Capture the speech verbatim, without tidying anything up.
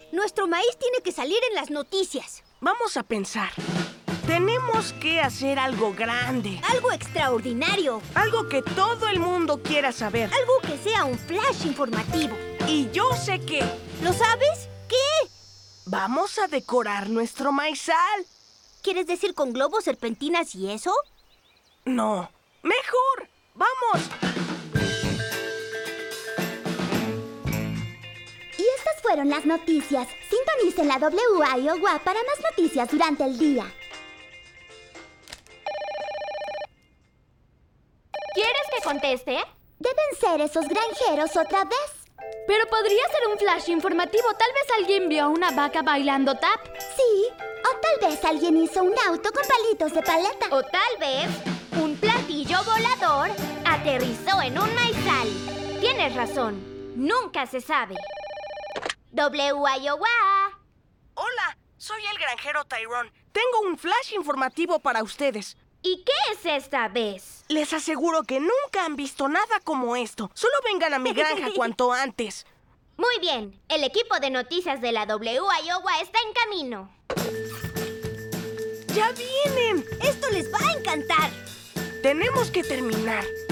Nuestro maíz tiene que salir en las noticias. Vamos a pensar. Tenemos que hacer algo grande. Algo extraordinario. Algo que todo el mundo quiera saber. Algo que sea un flash informativo. Y yo sé que... ¿Lo sabes? ¿Qué? Vamos a decorar nuestro maizal. ¿Quieres decir con globos, serpentinas y eso? No. ¡Mejor! ¡Vamos! Y estas fueron las noticias. Sintonicen la W I O W A para más noticias durante el día. ¿Quieres que conteste? Deben ser esos granjeros otra vez. Pero podría ser un flash informativo. Tal vez alguien vio a una vaca bailando tap. Sí, o tal vez alguien hizo un auto con palitos de paleta. O tal vez un platillo volador aterrizó en un maizal. Tienes razón. Nunca se sabe. W I O W A. Hola, soy el granjero Tyrone. Tengo un flash informativo para ustedes. ¿Y qué es esta vez? Les aseguro que nunca han visto nada como esto. Solo vengan a mi granja cuanto antes. Muy bien. El equipo de noticias de la W I O W A está en camino. ¡Ya vienen! ¡Esto les va a encantar! Tenemos que terminar.